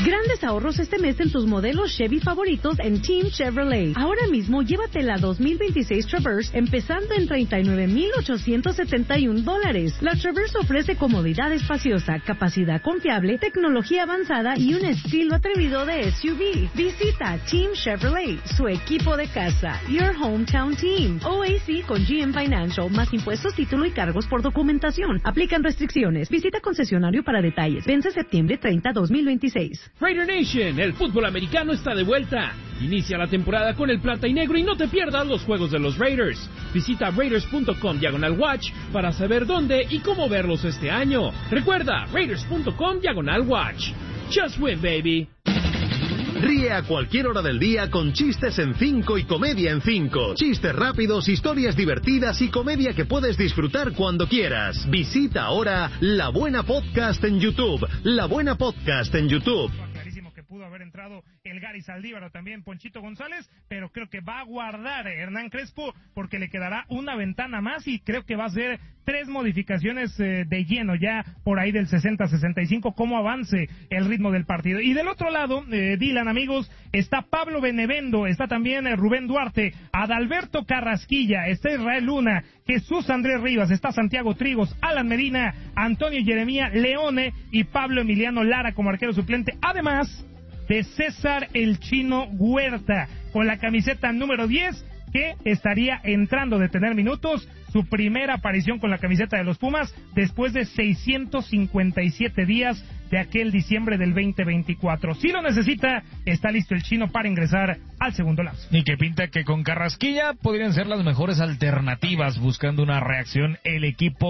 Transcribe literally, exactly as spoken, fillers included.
Grandes ahorros este mes en tus modelos Chevy favoritos en Team Chevrolet. Ahora mismo llévate la dos mil veintiséis Traverse empezando en treinta y nueve mil ochocientos setenta y un dólares. La Traverse ofrece comodidad espaciosa, capacidad confiable, tecnología avanzada y un estilo atrevido de S U V. Visita Team Chevrolet, su equipo de casa. Your hometown team. O A C con G M Financial, más impuestos, título y cargos por documentación. Aplican restricciones. Visita concesionario para detalles. Vence septiembre treinta, dos mil veintiséis. Raider Nation, el fútbol americano está de vuelta. Inicia la temporada con el plata y negro y no te pierdas los juegos de los Raiders. Visita raiders punto com diagonal watch para saber dónde y cómo verlos este año. Recuerda, raiders punto com diagonal watch. Just win, baby. Ríe a cualquier hora del día con chistes en cinco y comedia en cinco. Chistes rápidos, historias divertidas y comedia que puedes disfrutar cuando quieras. Visita ahora La Buena Podcast en YouTube. La Buena Podcast en YouTube. Pudo haber entrado el Gary Saldívar o también Ponchito González, pero creo que va a guardar Hernán Crespo porque le quedará una ventana más y creo que va a hacer tres modificaciones eh, de lleno ya por ahí del sesenta sesenta y cinco, cómo avance el ritmo del partido. Y del otro lado, eh, Dylan, amigos, está Pablo Benevendo, está también eh, Rubén Duarte, Adalberto Carrasquilla, está Israel Luna, Jesús Andrés Rivas, está Santiago Trigos, Alan Medina, Antonio Jeremía Leone y Pablo Emiliano Lara como arquero suplente, además de César el Chino Huerta, con la camiseta número diez, que estaría entrando de tener minutos, su primera aparición con la camiseta de los Pumas, después de seiscientos cincuenta y siete días de aquel diciembre del veinte veinticuatro. Si lo necesita, está listo el Chino para ingresar al segundo lapso. Y que pinta que con Carrasquilla podrían ser las mejores alternativas, buscando una reacción el equipo